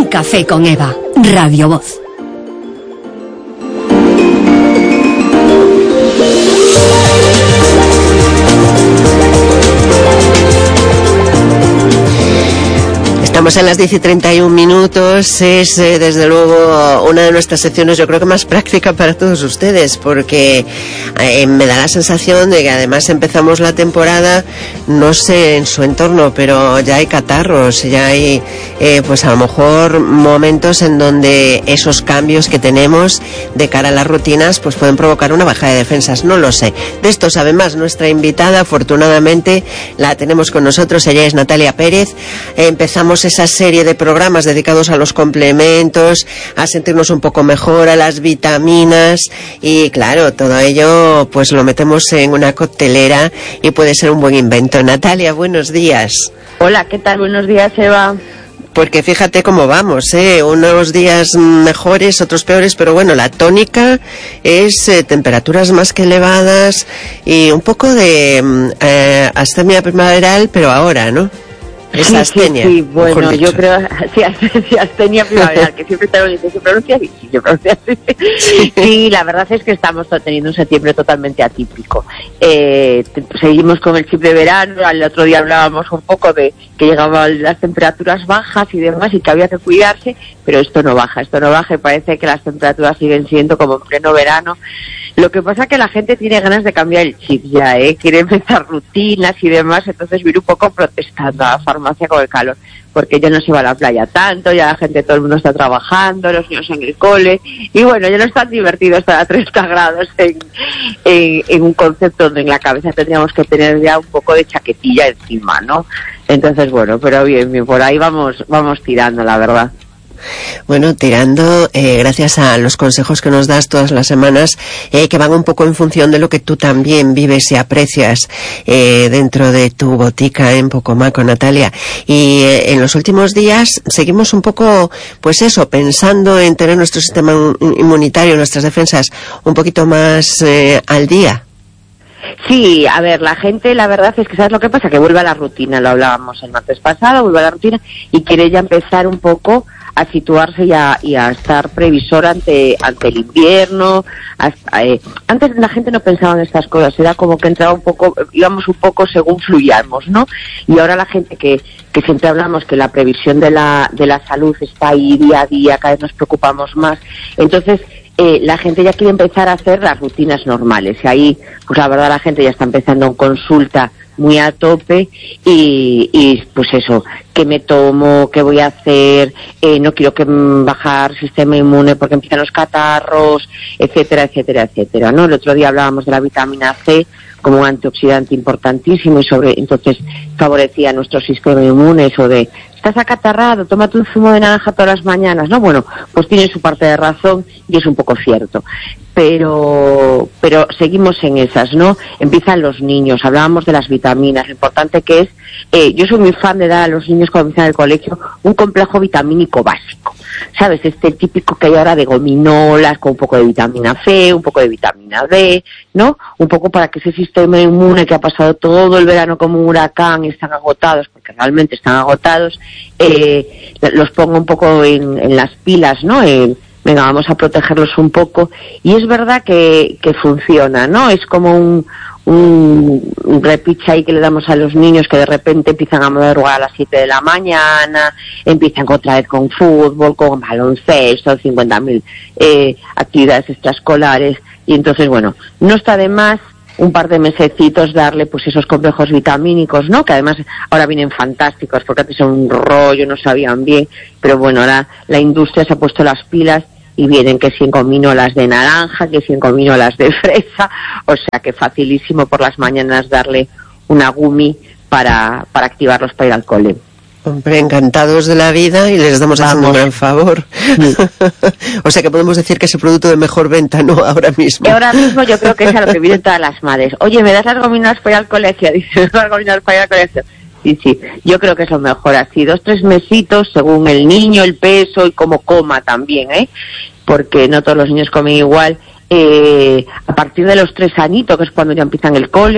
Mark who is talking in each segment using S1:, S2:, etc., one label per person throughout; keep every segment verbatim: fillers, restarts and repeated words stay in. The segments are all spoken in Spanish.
S1: Un café con Eva, Radio Voz.
S2: Estamos en las diez y treinta y un minutos. Es eh, desde luego una de nuestras secciones, yo creo que más práctica para todos ustedes, porque eh, me da la sensación de que además empezamos la temporada, no sé en su entorno, pero ya hay catarros, ya hay eh, pues a lo mejor momentos en donde esos cambios que tenemos de cara a las rutinas pues pueden provocar una bajada de defensas, no lo sé. De esto sabe más nuestra invitada, afortunadamente la tenemos con nosotros, ella es Natalia Pérez. Eh, empezamos esa serie de programas dedicados a los complementos, a sentirnos un poco mejor, a las vitaminas, y claro, todo ello pues lo metemos en una coctelera y puede ser un buen invento. Natalia, buenos días.
S3: Hola, ¿qué tal? Buenos días, Eva.
S2: Porque fíjate cómo vamos, ¿eh? Unos días mejores, otros peores, pero bueno, la tónica es eh, temperaturas más que elevadas y un poco de eh, astemia primaveral, pero ahora, ¿no? Es
S3: sí,
S2: astenia.
S3: Sí, sí, bueno, yo creo, sí, sí, astenia primaveral, que siempre te lo dice, ¿se pronuncia así? Sí, se pronuncia así. Sí. Sí, la verdad es que estamos teniendo un septiembre totalmente atípico. Eh, seguimos con el chip de verano, al otro día hablábamos un poco de que llegaban las temperaturas bajas y demás y que había que cuidarse, pero esto no baja, esto no baja y parece que las temperaturas siguen siendo como en pleno verano. Lo que pasa es que la gente tiene ganas de cambiar el chip ya, ¿eh? Quiere empezar rutinas y demás, entonces viene un poco protestando a la farmacia con el calor, porque ya no se va a la playa tanto, ya la gente, todo el mundo está trabajando, los niños en el cole, y bueno, ya no están divertidos estar a treinta grados en, en, en un concepto donde en la cabeza tendríamos que tener ya un poco de chaquetilla encima, ¿no? Entonces, bueno, pero bien, bien, por ahí vamos, vamos tirando, la verdad.
S2: Bueno, tirando, eh, gracias a los consejos que nos das todas las semanas, eh, que van un poco en función de lo que tú también vives y aprecias eh, dentro de tu botica en Pocomaco, Natalia. Y eh, en los últimos días seguimos un poco, pues eso, pensando en tener nuestro sistema inmunitario, nuestras defensas un poquito más eh, al día.
S3: Sí, a ver, la gente, la verdad es que ¿sabes lo que pasa? Que vuelve a la rutina, lo hablábamos el martes pasado, vuelve a la rutina y quiere ya empezar un poco a situarse y a, y a estar previsor ante ante el invierno. Hasta, eh, antes la gente no pensaba en estas cosas, era como que entraba un poco, íbamos un poco según fluyamos, ¿no? Y ahora la gente que, que siempre hablamos que la previsión de la, de la salud está ahí día a día, cada vez nos preocupamos más, entonces Eh, la gente ya quiere empezar a hacer las rutinas normales y ahí, pues la verdad la gente ya está empezando en consulta muy a tope y, y pues eso, ¿qué me tomo? ¿Qué voy a hacer? Eh, no quiero que mm, bajar sistema inmune porque empiezan los catarros, etcétera, etcétera, etcétera, ¿no? El otro día hablábamos de la vitamina C como un antioxidante importantísimo y sobre entonces favorecía nuestro sistema inmune, eso de estás acatarrado, tómate un zumo de naranja todas las mañanas, ¿no? Bueno, pues tiene su parte de razón y es un poco cierto. Pero pero seguimos en esas, ¿no? Empiezan los niños, hablábamos de las vitaminas, lo importante que es, eh, yo soy muy fan de dar a los niños cuando empiezan el colegio un complejo vitamínico básico, ¿sabes? Este típico que hay ahora de gominolas, con un poco de vitamina C, un poco de vitamina D, ¿no? Un poco para que ese sistema inmune que ha pasado todo el verano como un huracán y están agotados, porque realmente están agotados, eh, los ponga un poco en, en las pilas, ¿no? En, venga, vamos a protegerlos un poco, y es verdad que, que funciona, ¿no? Es como un, un, un repiche ahí que le damos a los niños que de repente empiezan a madrugar a las siete de la mañana, empiezan otra vez con fútbol, con baloncesto, cincuenta mil eh, actividades extraescolares, y entonces, bueno, no está de más un par de mesecitos darle pues esos complejos vitamínicos, ¿no? Que además ahora vienen fantásticos, porque antes era un rollo, no sabían bien, pero bueno, ahora la industria se ha puesto las pilas y vienen que cien gominolas de naranja, que cien gominolas de fresa, o sea que facilísimo por las mañanas darle una gumi para, para activarlos para ir al cole.
S2: Hombre, encantados de la vida y les estamos Vamos. haciendo un gran favor. Sí. O sea que podemos decir que es el producto de mejor venta, ¿no? Ahora mismo.
S3: Y ahora mismo yo creo que es a lo que vienen todas las madres. Oye, ¿me das las gominolas para ir al colegio? Dice, ¿me das las gominolas para ir al colegio? Sí, sí, yo creo que es lo mejor así, dos, tres mesitos según el niño, el peso y cómo coma también, ¿eh? Porque no todos los niños comen igual. Eh, a partir de los tres añitos, que es cuando ya empiezan el cole,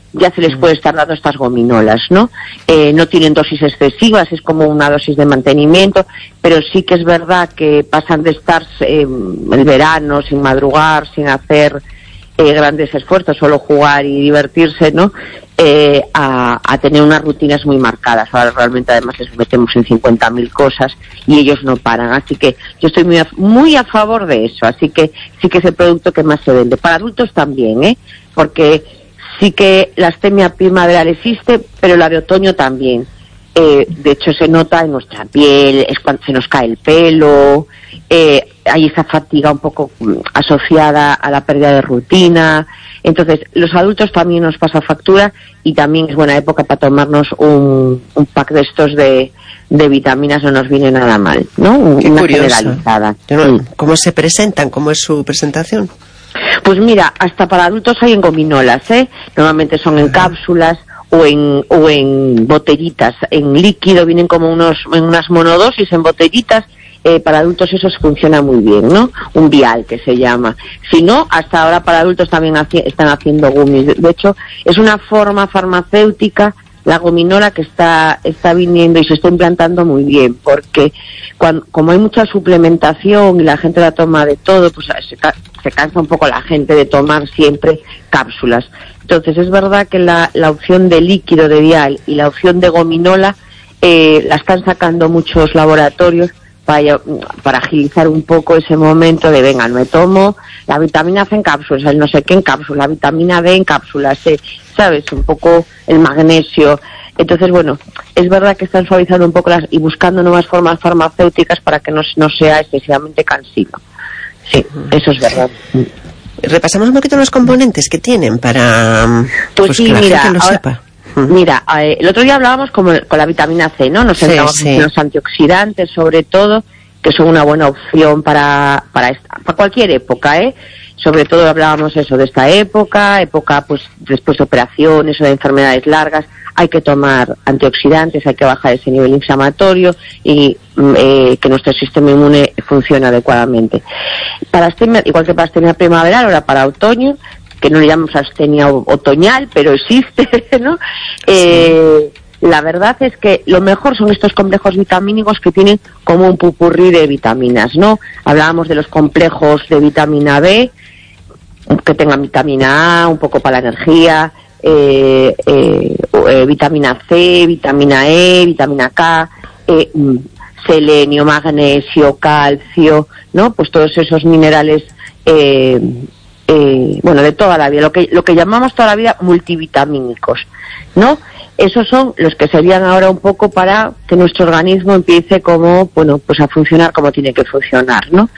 S3: ya se les puede estar dando estas gominolas, ¿no? Eh, no tienen dosis excesivas, es como una dosis de mantenimiento, pero sí que es verdad que pasan de estar eh, el verano sin madrugar, sin hacer eh, grandes esfuerzos, solo jugar y divertirse, ¿no? Eh, a, a tener unas rutinas muy marcadas. Ahora realmente además les metemos en cincuenta mil cosas y ellos no paran, así que yo estoy muy a, muy a favor de eso, así que sí que es el producto que más se vende. Para adultos también, ¿eh? Porque sí que la astemia primaveral existe, pero la de otoño también. Eh, de hecho se nota en nuestra piel, es cuando se nos cae el pelo, eh, hay esa fatiga un poco asociada a la pérdida de rutina. Entonces los adultos también nos pasa factura y también es buena época para tomarnos un, un pack de estos de, de vitaminas, no nos viene nada mal, ¿no?
S2: Qué
S3: una
S2: curioso.
S3: Generalizada.
S2: No, ¿cómo se presentan? ¿Cómo es su presentación?
S3: Pues mira, hasta para adultos hay en gominolas, ¿eh? Normalmente son en cápsulas o en o en botellitas, en líquido, vienen como unos en unas monodosis en botellitas. Eh, para adultos eso funciona muy bien, ¿no? Un vial que se llama. Si no, hasta ahora para adultos también haci- están haciendo gummies. De hecho, es una forma farmacéutica, la gominola, que está está viniendo y se está implantando muy bien, porque cuando, como hay mucha suplementación y la gente la toma de todo, pues se, ca- se cansa un poco la gente de tomar siempre cápsulas. Entonces es verdad que la, la opción de líquido de vial y la opción de gominola eh, la están sacando muchos laboratorios para, para agilizar un poco ese momento de, venga, me tomo la vitamina C en cápsulas, el no sé qué en cápsulas, la vitamina D en cápsulas, eh, ¿sabes? Un poco el magnesio. Entonces, bueno, es verdad que están suavizando un poco las y buscando nuevas formas farmacéuticas para que no, no sea excesivamente cansino. Sí, eso es verdad.
S2: Repasamos un poquito los componentes que tienen para
S3: pues,
S2: pues
S3: sí,
S2: que la
S3: mira,
S2: gente lo
S3: ahora,
S2: sepa.
S3: Mira, eh, el otro día hablábamos como, con la vitamina C, ¿no? Nos
S2: Sí,
S3: centramos
S2: sí.
S3: en los antioxidantes, sobre todo, que son una buena opción para para, esta, para cualquier época, ¿eh? Sobre todo hablábamos eso de esta época, época pues después de operaciones o de enfermedades largas, hay que tomar antioxidantes, hay que bajar ese nivel inflamatorio y eh, que nuestro sistema inmune funcione adecuadamente. Para astemia, igual que para astemia primaveral, ahora para otoño, que no le llamamos astenia otoñal, pero existe, ¿no? Eh, la verdad es que lo mejor son estos complejos vitamínicos que tienen como un pupurrí de vitaminas, ¿no? Hablábamos de los complejos de vitamina B, que tengan vitamina A, un poco para la energía, eh, eh, eh, vitamina C, vitamina E, vitamina K, eh, selenio, magnesio, calcio, ¿no? Pues todos esos minerales eh, Eh, bueno, de toda la vida, lo que lo que llamamos toda la vida multivitamínicos, ¿no? Esos son los que serían ahora un poco para que nuestro organismo empiece como, bueno, pues a funcionar como tiene que funcionar, ¿no?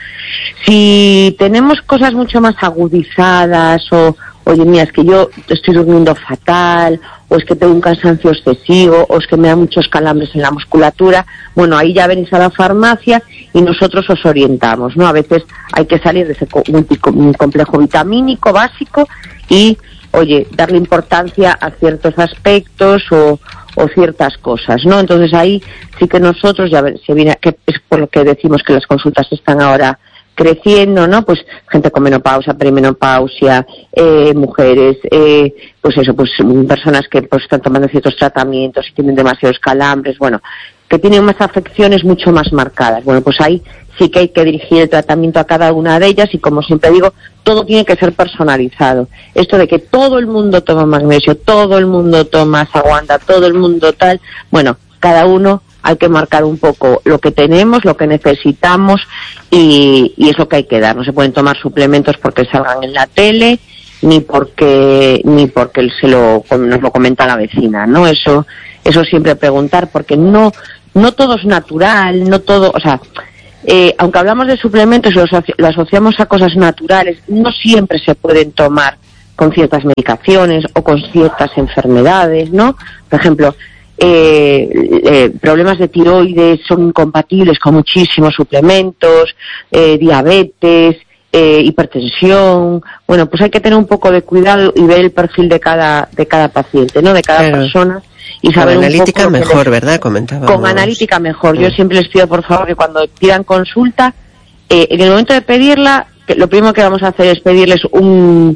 S3: Si tenemos cosas mucho más agudizadas o, oye, mira, es que yo estoy durmiendo fatal, o es que tengo un cansancio excesivo, o es que me da muchos calambres en la musculatura, bueno, ahí ya venís a la farmacia y nosotros os orientamos, ¿no? A veces hay que salir de ese un complejo vitamínico básico y, oye, darle importancia a ciertos aspectos o, o ciertas cosas, ¿no? Entonces ahí sí que nosotros, ya se viene, que es por lo que decimos que las consultas están ahora creciendo, ¿no? Pues gente con menopausia, perimenopausia, eh, mujeres, eh, pues eso, pues personas que pues están tomando ciertos tratamientos y tienen demasiados calambres, bueno, que tienen unas afecciones mucho más marcadas. Bueno, pues ahí sí que hay que dirigir el tratamiento a cada una de ellas y, como siempre digo, todo tiene que ser personalizado. Esto de que todo el mundo toma magnesio, todo el mundo toma ashwagandha, todo el mundo tal, bueno, cada uno hay que marcar un poco lo que tenemos, lo que necesitamos y, y es lo que hay que dar. No se pueden tomar suplementos porque salgan en la tele ni porque ni porque se lo nos lo comenta la vecina, ¿no? Eso eso siempre preguntar, porque no no todo es natural, no todo, o sea, eh, aunque hablamos de suplementos y lo, asoci- lo asociamos a cosas naturales, no siempre se pueden tomar con ciertas medicaciones o con ciertas enfermedades, ¿no? Por ejemplo, Eh, eh, problemas de tiroides son incompatibles con muchísimos suplementos, eh, diabetes, eh, hipertensión. Bueno, pues hay que tener un poco de cuidado y ver el perfil de cada de cada paciente, ¿no? De cada
S2: Claro.
S3: persona y saber
S2: con
S3: un
S2: analítica
S3: poco
S2: mejor,
S3: les...
S2: ¿verdad? Comentábamos.
S3: Con analítica mejor.
S2: Sí.
S3: Yo siempre les pido, por favor, que cuando pidan consulta, eh, en el momento de pedirla, que lo primero que vamos a hacer es pedirles un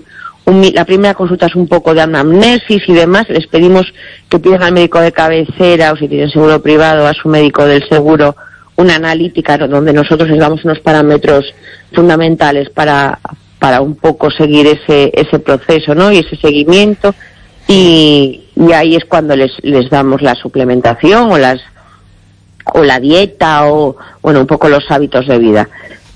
S3: un, la primera consulta es un poco de anamnesis y demás, les pedimos que pidan al médico de cabecera o si tienen seguro privado a su médico del seguro una analítica donde nosotros les damos unos parámetros fundamentales para, para un poco seguir ese, ese proceso, ¿no? Y ese seguimiento y, y ahí es cuando les, les damos la suplementación o las o la dieta o bueno un poco los hábitos de vida,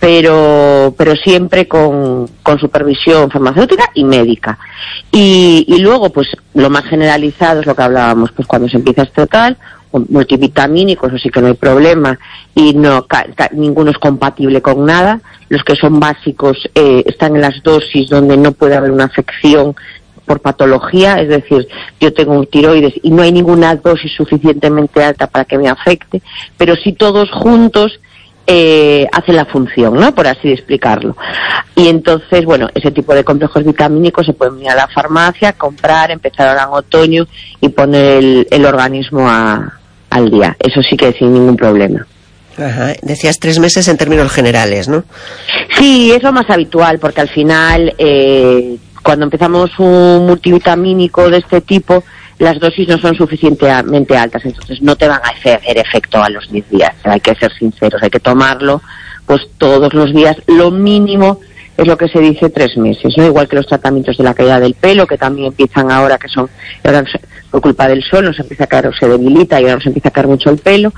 S3: pero pero siempre con, con supervisión farmacéutica y médica y, y luego pues lo más generalizado es lo que hablábamos, pues cuando se empieza este total multivitamínicos, así que no hay problema y no ca, ca, ninguno es compatible con nada. Los que son básicos eh, están en las dosis donde no puede haber una afección por patología, es decir, yo tengo un tiroides y no hay ninguna dosis suficientemente alta para que me afecte, pero si todos juntos eh, hacen la función, ¿no? Por así explicarlo. Y entonces, bueno, ese tipo de complejos vitamínicos se pueden ir a la farmacia, comprar, empezar ahora en otoño y poner el, el organismo a, al día. Eso sí que sin ningún problema.
S2: Ajá. Decías tres meses en términos generales, ¿no?
S3: Sí, es lo más habitual, porque al final... Eh, Cuando empezamos un multivitamínico de este tipo, las dosis no son suficientemente altas, entonces no te van a hacer efecto a los diez días. Hay que ser sinceros, hay que tomarlo pues todos los días. Lo mínimo es lo que se dice tres meses, ¿no? Igual que los tratamientos de la caída del pelo, que también empiezan ahora, que son ahora por culpa del sol, nos empieza a caer, se debilita y ahora nos empieza a caer mucho el pelo.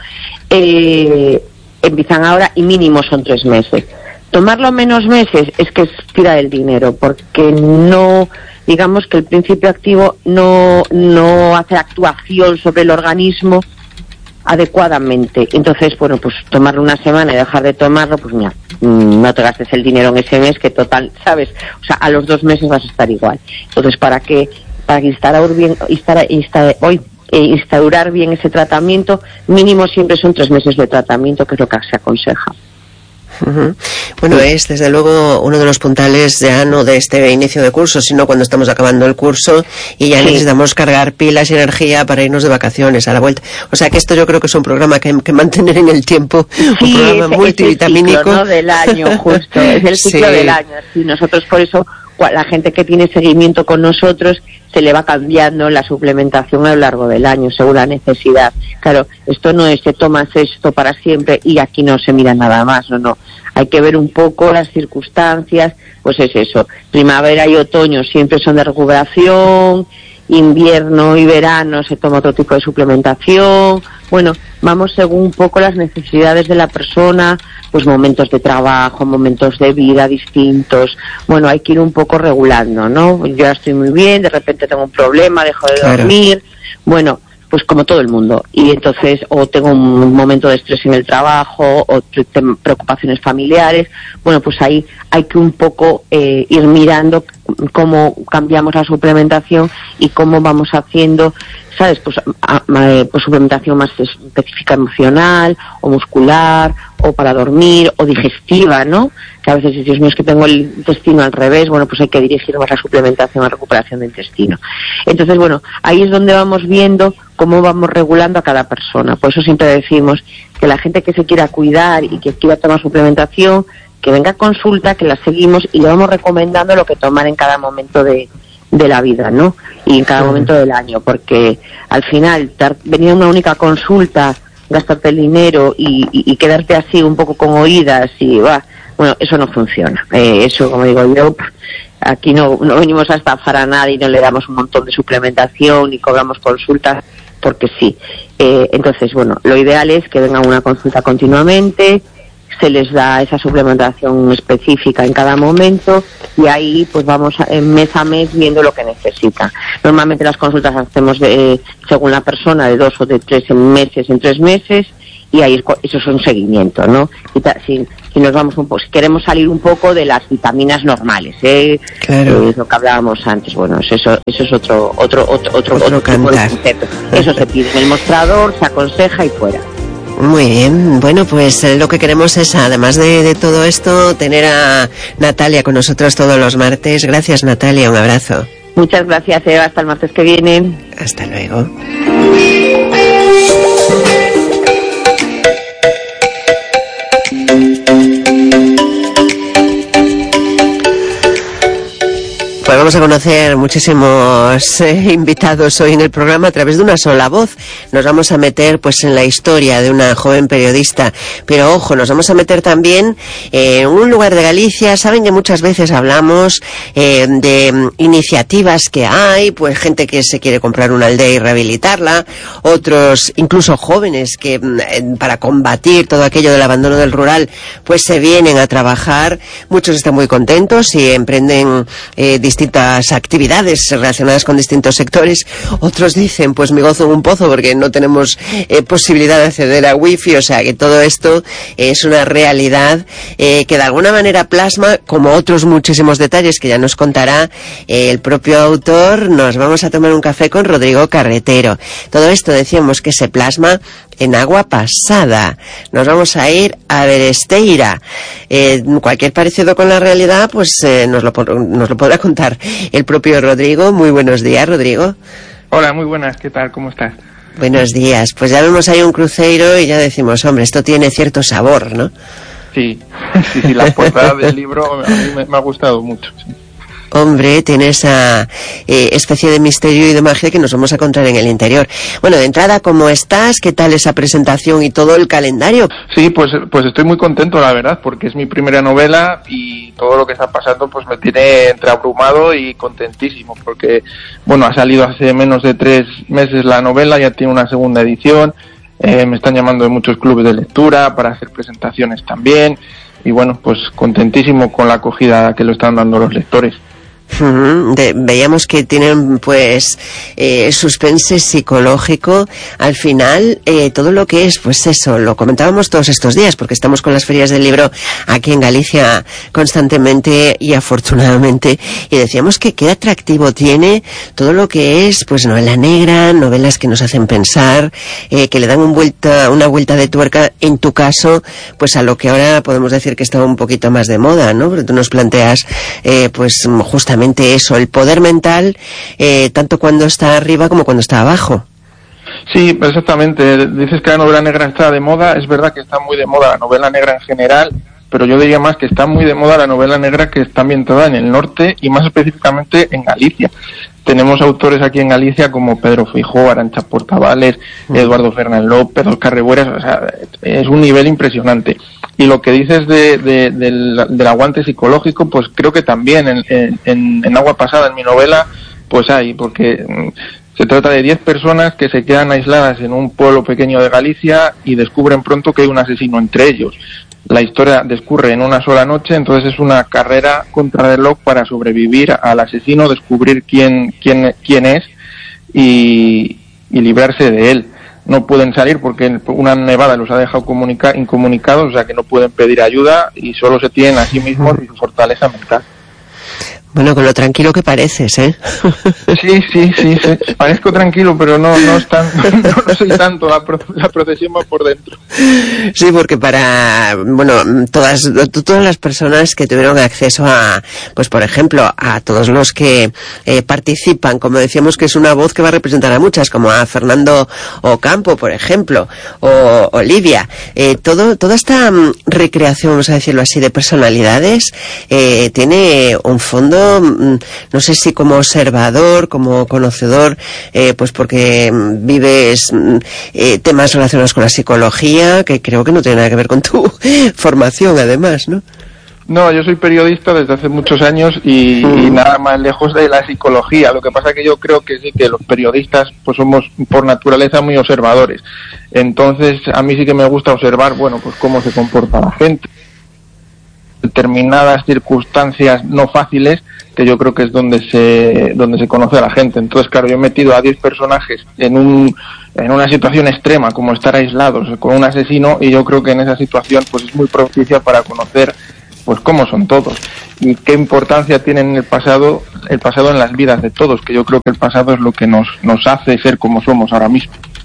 S3: Eh, empiezan ahora y mínimo son tres meses. Tomarlo menos meses es que es tirar el dinero, porque no, digamos que el principio activo no, no hace actuación sobre el organismo adecuadamente. Entonces, bueno, pues tomarlo una semana y dejar de tomarlo, pues mira, no te gastes el dinero en ese mes, que total, ¿sabes? O sea, a los dos meses vas a estar igual. Entonces, ¿para qué? Para instaurar bien, instaurar, instaurar, hoy, eh, instaurar bien ese tratamiento, mínimo siempre son tres meses de tratamiento, que es lo que se aconseja.
S2: Uh-huh. Bueno, es desde luego uno de los puntales ya no de este inicio de curso, sino cuando estamos acabando el curso y ya sí. necesitamos cargar pilas y energía para irnos de vacaciones a la vuelta. O sea que esto yo creo que es un programa que, que mantener en el tiempo, sí, un programa
S3: es,
S2: multivitamínico.
S3: Es el ciclo, ¿no? Del año, justo, es el ciclo sí. del año. Sí, nosotros por eso, la gente que tiene seguimiento con nosotros, se le va cambiando la suplementación a lo largo del año, según la necesidad. Claro, esto no es que tomas esto para siempre y aquí no se mira nada más, no, no. Hay que ver un poco las circunstancias, pues es eso. Primavera y otoño siempre son de recuperación, invierno y verano se toma otro tipo de suplementación. Bueno, vamos según un poco las necesidades de la persona, pues momentos de trabajo, momentos de vida distintos. Bueno, hay que ir un poco regulando, ¿no? Yo ya estoy muy bien, de repente tengo un problema, dejo de
S2: claro.
S3: dormir. Bueno, pues como todo el mundo. Y entonces, o tengo un momento de estrés en el trabajo, o preocupaciones familiares. Bueno, pues ahí hay que un poco eh, ir mirando cómo cambiamos la suplementación y cómo vamos haciendo, ¿sabes? Pues, a, a, pues suplementación más específica emocional, o muscular, o para dormir, o digestiva, ¿no? Que a veces dices, Dios mío, es que tengo el intestino al revés. Bueno, pues hay que dirigir más la suplementación a recuperación de intestino. Entonces, bueno, ahí es donde vamos viendo cómo vamos regulando a cada persona. Por eso siempre decimos que la gente que se quiera cuidar y que quiera tomar suplementación, que venga a consulta, que la seguimos y le vamos recomendando lo que tomar en cada momento de, de la vida, ¿no? Y en cada momento del año, porque al final dar, venir a una única consulta, gastarte el dinero y, y, y quedarte así un poco con oídas y va, bueno, eso no funciona. Eh, eso, como digo yo, aquí no, no venimos a estafar a nadie y no le damos un montón de suplementación ni cobramos consultas porque sí. Eh, entonces, bueno, lo ideal es que vengan a una consulta continuamente, se les da esa suplementación específica en cada momento y ahí pues vamos a, mes a mes viendo lo que necesitan. Normalmente las consultas hacemos de, según la persona de dos o de tres en meses, en tres meses y ahí eso es un seguimiento, ¿no? Y ta, si, si nos vamos un poco, si queremos salir un poco de las vitaminas normales, ¿eh?
S2: Claro.
S3: Eh, lo que hablábamos antes, bueno, eso eso es otro otro otro otro,
S2: otro,
S3: otro tipo de concepto. Eso se pide en el mostrador, se aconseja y fuera.
S2: Muy bien, bueno, pues eh, lo que queremos es, además de, de todo esto, tener a Natalia con nosotros todos los martes. Gracias, Natalia, un abrazo.
S3: Muchas gracias, Eva, hasta el martes que viene.
S2: Hasta luego. Pues vamos a conocer muchísimos eh, invitados hoy en el programa a través de una sola voz. Nos vamos a meter pues en la historia de una joven periodista, pero ojo, nos vamos a meter también eh, en un lugar de Galicia. Saben que muchas veces hablamos eh, de um, iniciativas que hay, pues gente que se quiere comprar una aldea y rehabilitarla, otros incluso jóvenes que eh, para combatir todo aquello del abandono del rural pues se vienen a trabajar. Muchos están muy contentos y emprenden eh, distintas actividades relacionadas con distintos sectores. Otros dicen, pues me gozo en un pozo porque no tenemos eh, posibilidad de acceder a wifi. O sea que todo esto es una realidad eh, que de alguna manera plasma, como otros muchísimos detalles que ya nos contará eh, el propio autor. Nos vamos a tomar un café con Rodrigo Carretero. Todo esto decíamos que se plasma en Agua Pasada. Nos vamos a ir a Beresteira. Eh, cualquier parecido con la realidad, pues eh, nos, lo, nos lo podrá contar el propio Rodrigo. Muy buenos días, Rodrigo.
S4: Hola, muy buenas. ¿Qué tal? ¿Cómo estás?
S2: Buenos días. Pues ya vemos ahí un cruceiro y ya decimos, hombre, esto tiene cierto sabor, ¿no?
S4: Sí, sí, sí, la portada del libro a mí me, me ha gustado mucho, sí.
S2: Hombre, tiene esa eh, especie de misterio y de magia que nos vamos a encontrar en el interior. Bueno, de entrada, ¿cómo estás? ¿Qué tal esa presentación y todo el calendario?
S4: Sí, pues pues estoy muy contento, la verdad, porque es mi primera novela y todo lo que está pasando pues me tiene entre abrumado y contentísimo, porque, bueno, ha salido hace menos de tres meses la novela, ya tiene una segunda edición, eh, me están llamando de muchos clubes de lectura para hacer presentaciones también, y bueno, pues contentísimo con la acogida que lo están dando los lectores.
S2: Uh-huh. De, veíamos que tienen pues eh, suspense psicológico al final, eh, todo lo que es pues eso, lo comentábamos todos estos días porque estamos con las ferias del libro aquí en Galicia constantemente y afortunadamente, y decíamos que qué atractivo tiene todo lo que es pues novela negra, novelas que nos hacen pensar, eh, que le dan un vuelta, una vuelta de tuerca, en tu caso pues a lo que ahora podemos decir que está un poquito más de moda, ¿no? Porque tú nos planteas eh, pues justamente eso, el poder mental, eh, tanto cuando está arriba como cuando está abajo.
S4: Sí, exactamente. Dices que la novela negra está de moda. Es verdad que está muy de moda la novela negra en general, pero yo diría más que está muy de moda la novela negra que está ambientada en el norte y más específicamente en Galicia. Tenemos autores aquí en Galicia como Pedro Feijóo, Arantxa Portavales, mm. Eduardo Fernández López, Óscar Rebueras. O sea, es un nivel impresionante. Y lo que dices de, de, del, del aguante psicológico, pues creo que también en, en, en Agua Pasada, en mi novela, pues hay, porque se trata de diez personas que se quedan aisladas en un pueblo pequeño de Galicia y descubren pronto que hay un asesino entre ellos. La historia discurre en una sola noche, entonces es una carrera contrarreloj para sobrevivir al asesino, descubrir quién, quién, quién es y, y librarse de él. No pueden salir porque una nevada los ha dejado comunica- incomunicados, o sea que no pueden pedir ayuda y solo se tienen a sí mismos y su fortaleza mental.
S2: Bueno, con lo tranquilo que pareces, ¿eh?
S4: Sí, sí, sí, sí. Parezco tranquilo, pero no no, es tan, no, no soy tanto, la, pro, la procesión va por dentro.
S2: Sí, porque para, bueno, todas todas las personas que tuvieron acceso a, pues por ejemplo, a todos los que eh, participan, como decíamos que es una voz que va a representar a muchas, como a Fernando Ocampo, por ejemplo, o Olivia, eh, todo toda esta um, recreación, vamos a decirlo así, de personalidades, eh, tiene un fondo, no sé si como observador, como conocedor, eh, pues porque vives eh, temas relacionados con la psicología, que creo que no tiene nada que ver con tu formación, además, ¿no?
S4: No, yo soy periodista desde hace muchos años y, mm. y nada más lejos de la psicología. Lo que pasa es que yo creo que sí, que los periodistas pues somos por naturaleza muy observadores. Entonces, a mí sí que me gusta observar, bueno, pues cómo se comporta la gente, determinadas circunstancias no fáciles, que yo creo que es donde se donde se conoce a la gente. Entonces, claro, yo he metido a diez personajes en un en una situación extrema como estar aislados con un asesino, y yo creo que en esa situación pues es muy propicia para conocer pues cómo son todos y qué importancia tiene en el pasado el pasado en las vidas de todos, que yo creo que el pasado es lo que nos nos hace ser como somos ahora mismo.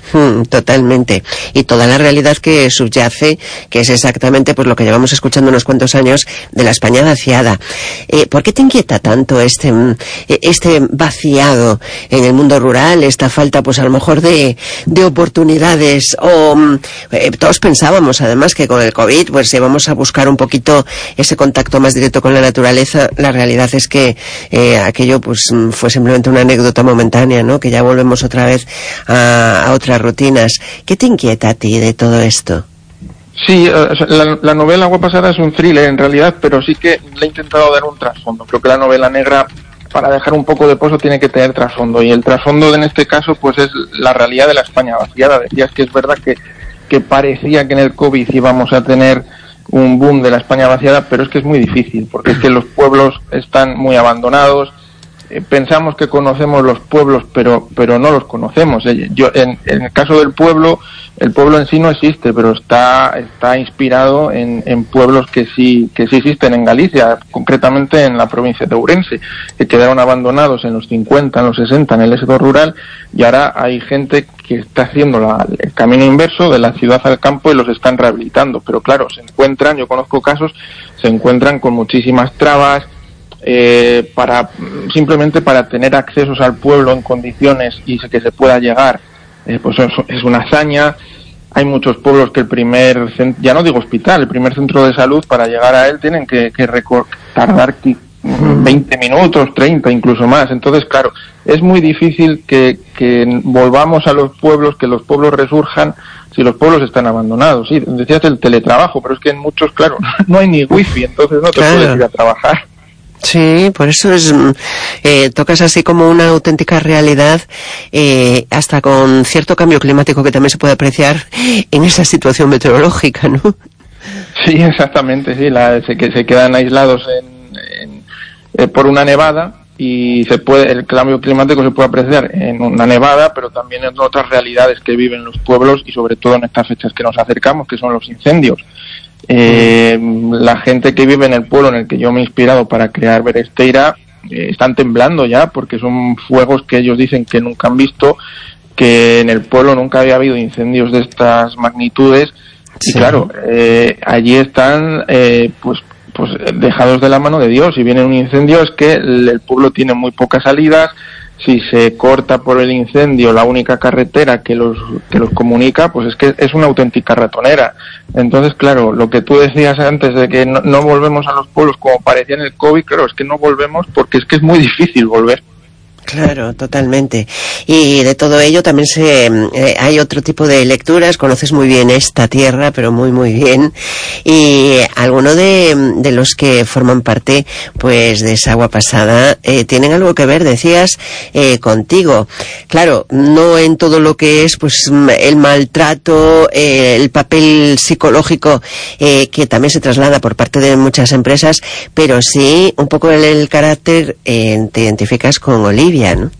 S2: Hmm, totalmente. Y toda la realidad que subyace, que es exactamente pues lo que llevamos escuchando unos cuantos años de la España vaciada. Eh, ¿Por qué te inquieta tanto este este vaciado en el mundo rural, esta falta pues a lo mejor de, de oportunidades? O eh, todos pensábamos además que con el COVID pues íbamos a buscar un poquito ese contacto más directo con la naturaleza. La realidad es que eh, aquello pues fue simplemente una anécdota momentánea, ¿no? Que ya volvemos otra vez a, a otra rutinas. ¿Qué te inquieta a ti de todo esto?
S4: Sí, la, la novela Agua Pasada es un thriller en realidad, pero sí que le he intentado dar un trasfondo. Creo que la novela negra, para dejar un poco de pozo, tiene que tener trasfondo, y el trasfondo en este caso pues es la realidad de la España vaciada. Decías que es verdad que, que parecía que en el COVID íbamos a tener un boom de la España vaciada, pero es que es muy difícil, porque es que los pueblos están muy abandonados. Pensamos que conocemos los pueblos, pero pero no los conocemos. Yo en, en el caso del pueblo, el pueblo en sí no existe, pero está está inspirado en, en pueblos que sí que sí existen en Galicia, concretamente en la provincia de Ourense, que quedaron abandonados en los cincuenta, en los sesenta, en el éxodo rural, y ahora hay gente que está haciendo la, el camino inverso de la ciudad al campo y los están rehabilitando. Pero claro, se encuentran, yo conozco casos, se encuentran con muchísimas trabas. Eh, para simplemente para tener accesos al pueblo en condiciones y que se pueda llegar, eh, pues es, es una hazaña. Hay muchos pueblos que el primer, ya no digo hospital, el primer centro de salud, para llegar a él tienen que, que recor- tardar veinte minutos, treinta, incluso más. Entonces, claro, es muy difícil que, que volvamos a los pueblos, que los pueblos resurjan si los pueblos están abandonados. Sí, decías el teletrabajo, pero es que en muchos, claro, no hay ni wifi, entonces no te claro. puedes ir a trabajar.
S2: Sí, por eso es eh, tocas así como una auténtica realidad, eh, hasta con cierto cambio climático que también se puede apreciar en esa situación meteorológica, ¿no?
S4: Sí, exactamente, sí, la, se, que se quedan aislados en, en, eh, por una nevada, y se puede el cambio climático se puede apreciar en una nevada, pero también en otras realidades que viven los pueblos, y sobre todo en estas fechas que nos acercamos, que son los incendios. Eh, la gente que vive en el pueblo en el que yo me he inspirado para crear Beresteira eh, están temblando ya, porque son fuegos que ellos dicen que nunca han visto, que en el pueblo nunca había habido incendios de estas magnitudes. Sí. Y claro, eh, allí están eh, pues pues dejados de la mano de Dios. Si viene un incendio es que el, el pueblo tiene muy pocas salidas. Si se corta por el incendio la única carretera que los que los comunica, pues es que es una auténtica ratonera. Entonces, claro, lo que tú decías antes de que no, no volvemos a los pueblos como parecía en el COVID, claro, es que no volvemos porque es que es muy difícil volver.
S2: Claro, totalmente. Y de todo ello también se eh, hay otro tipo de lecturas. Conoces muy bien esta tierra, pero muy muy bien. Y alguno de, de los que forman parte, pues, de esa Agua Pasada, eh, tienen algo que ver, decías, eh, contigo. Claro, no en todo lo que es, pues, el maltrato, eh, el papel psicológico eh, que también se traslada por parte de muchas empresas, pero sí un poco el, el carácter. Eh, te identificas con Olivia, ¿no?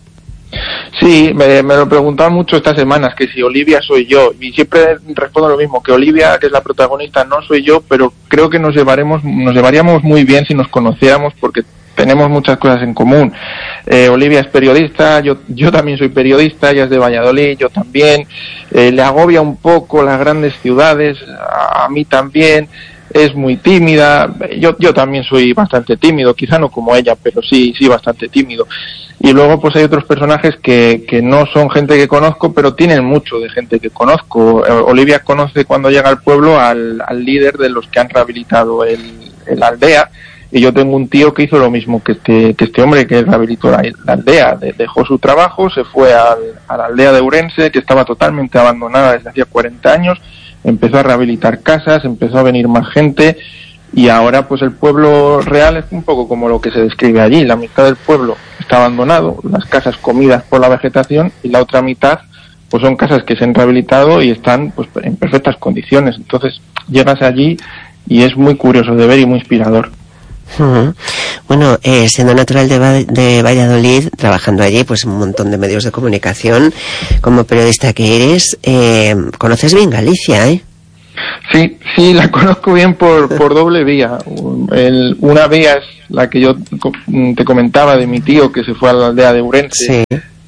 S4: Sí, me, me lo preguntaban mucho estas semanas, que si Olivia soy yo, y siempre respondo lo mismo, que Olivia, que es la protagonista, no soy yo, pero creo que nos llevaremos, nos llevaríamos muy bien si nos conociéramos, porque tenemos muchas cosas en común. Eh, Olivia es periodista, yo yo también soy periodista, ella es de Valladolid, yo también. Eh, le agobia un poco las grandes ciudades, a, a mí también. Es muy tímida, yo yo también soy bastante tímido, quizá no como ella, pero sí sí bastante tímido. Y luego pues hay otros personajes que, que no son gente que conozco, pero tienen mucho de gente que conozco. Olivia conoce cuando llega al pueblo al, al líder de los que han rehabilitado el, el aldea, y yo tengo un tío que hizo lo mismo que este que este hombre que rehabilitó la, la aldea. De, dejó su trabajo, se fue al, a la aldea de Ourense, que estaba totalmente abandonada desde hacía cuarenta años, empezó a rehabilitar casas, empezó a venir más gente, y ahora pues el pueblo real es un poco como lo que se describe allí. La mitad del pueblo está abandonado, las casas comidas por la vegetación, y la otra mitad pues son casas que se han rehabilitado y están pues en perfectas condiciones. Entonces llegas allí y es muy curioso de ver y muy inspirador.
S2: Uh-huh. Bueno, eh, siendo natural de, Va- de Valladolid, trabajando allí, pues un montón de medios de comunicación, como periodista que eres, eh, conoces bien Galicia, ¿eh?
S4: Sí, sí, la conozco bien por, por doble vía. El, una vía es la que yo te comentaba de mi tío que se fue a la aldea de Ourense. Sí.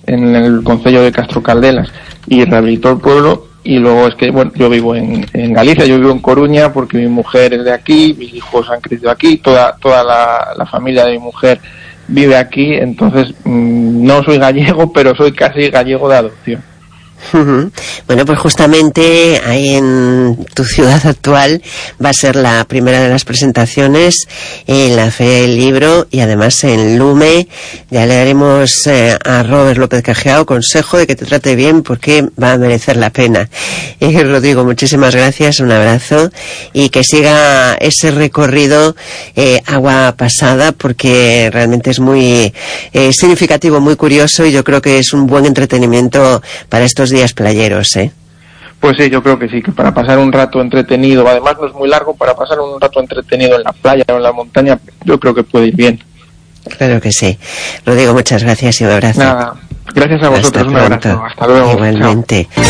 S4: en el concello de Castro Caldelas y rehabilitó el pueblo. Y luego es que, bueno, yo vivo en, en Galicia, yo vivo en Coruña porque mi mujer es de aquí, mis hijos han crecido aquí, toda toda la, la familia de mi mujer vive aquí, entonces mmm, no soy gallego, pero soy casi gallego de adopción.
S2: Uh-huh. Bueno, pues justamente ahí en tu ciudad actual va a ser la primera de las presentaciones en la Feria del Libro y además en Lume. Ya le daremos eh, a Robert López Cajiao consejo de que te trate bien porque va a merecer la pena. Eh, Rodrigo, muchísimas gracias, un abrazo y que siga ese recorrido eh, agua pasada porque realmente es muy eh, significativo, muy curioso y yo creo que es un buen entretenimiento para estos días playeros, ¿eh?
S4: Pues sí, yo creo que sí, que para pasar un rato entretenido, además no es muy largo, para pasar un rato entretenido en la playa o en la montaña, yo creo que puede ir bien.
S2: Claro que sí. Rodrigo, muchas gracias y un abrazo.
S4: Nada, gracias a vosotros, un abrazo. Hasta luego.
S2: Igualmente.
S4: Chao.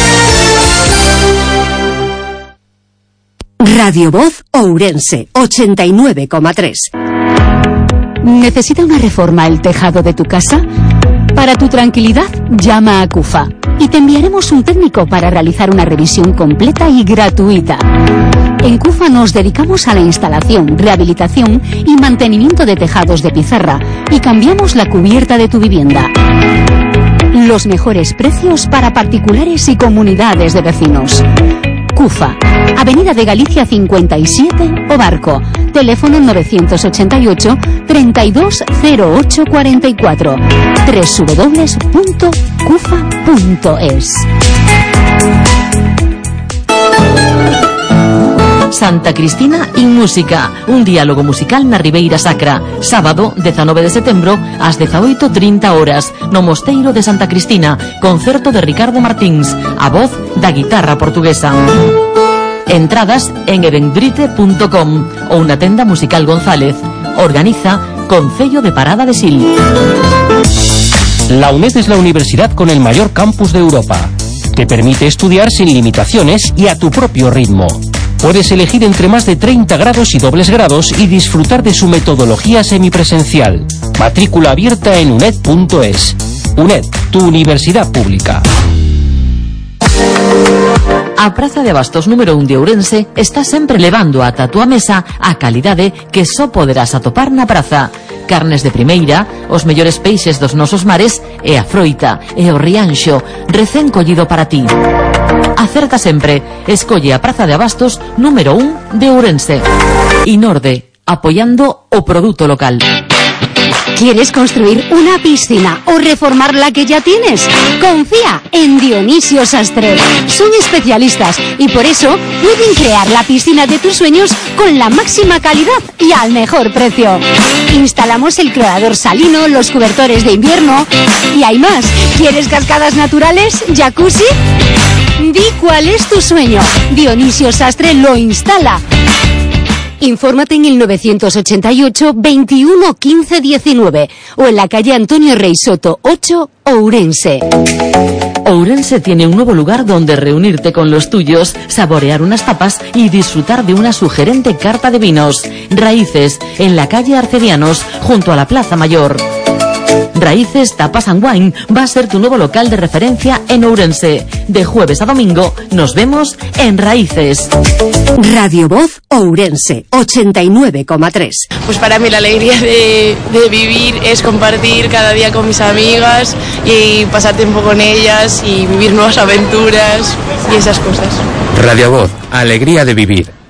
S1: Radio Voz Ourense, ochenta y nueve coma tres.
S5: ¿Necesita una reforma el tejado de tu casa? Para tu tranquilidad, llama a CUFA y te enviaremos un técnico para realizar una revisión completa y gratuita. En CUFA nos dedicamos a la instalación, rehabilitación y mantenimiento de tejados de pizarra y cambiamos la cubierta de tu vivienda. Los mejores precios para particulares y comunidades de vecinos. CUFA, Avenida de Galicia cincuenta y siete, Obarco. Teléfono novecientos ochenta y ocho, treinta y dos cero ocho cuarenta y cuatro. doble u doble u doble u punto cufa punto es.
S6: Santa Cristina in Música, un diálogo musical na Ribeira Sacra. Sábado, dezanove de setembro, ás dezaoito e trinta horas, no Mosteiro de Santa Cristina, concerto de Ricardo Martins, a voz da guitarra portuguesa. Entradas en eventbrite punto com ou na tenda musical González. Organiza Concello de Parada de Sil.
S7: La UNED es la universidad con el mayor campus de Europa. Te permite estudiar sin limitaciones y a tu propio ritmo. Puedes elegir entre más de treinta grados y dobles grados y disfrutar de su metodología semipresencial. Matrícula abierta en uned punto es. UNED, tu universidad pública.
S6: A Praza de Abastos número un de Ourense está sempre levando ata a túa mesa a calidade que só poderás atopar na praza. Carnes de primeira, os mellores peixes dos nosos mares e a froita e o rianxo recén collido para ti. Acerta sempre, escolle a Praza de Abastos número un de Ourense. Inorde, apoyando o produto local.
S5: ¿Quieres construir una piscina o reformar la que ya tienes? Confía en Dionisio Sastre. Son especialistas y por eso pueden crear la piscina de tus sueños con la máxima calidad y al mejor precio. Instalamos el clorador salino, los cobertores de invierno y hay más. ¿Quieres cascadas naturales? ¿Jacuzzi? Di cuál es tu sueño. Dionisio Sastre lo instala. Infórmate en el novecientos ochenta y ocho, veintiuno, quince, diecinueve o en la calle Antonio Rey Soto ocho, Ourense.
S6: Ourense tiene un nuevo lugar donde reunirte con los tuyos, saborear unas tapas y disfrutar de una sugerente carta de vinos. Raíces, en la calle Arcedianos, junto a la Plaza Mayor. Raíces Tapas and Wine va a ser tu nuevo local de referencia en Ourense. De jueves a domingo nos vemos en Raíces.
S1: Radio Voz Ourense, ochenta y nueve coma tres.
S8: Pues para mí la alegría de, de vivir es compartir cada día con mis amigas y pasar tiempo con ellas y vivir nuevas aventuras y esas cosas.
S9: Radio Voz, alegría de vivir.